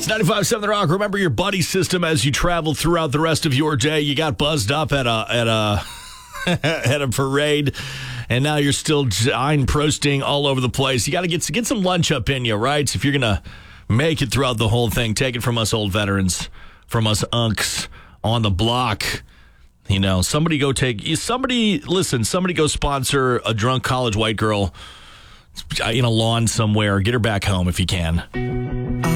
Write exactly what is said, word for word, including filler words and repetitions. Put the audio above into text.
It's ninety-five point seven The Rock. Remember your buddy system as you travel throughout the rest of your day. You got buzzed up at a at a at a parade, and now you're still ein prosting all over the place. You got to get get some lunch up in you, right? So if you're gonna make it throughout the whole thing, take it from us old veterans, from us unks on the block. You know, somebody go take somebody. Listen, somebody go sponsor a drunk college white girl in a lawn somewhere. Get her back home if you can.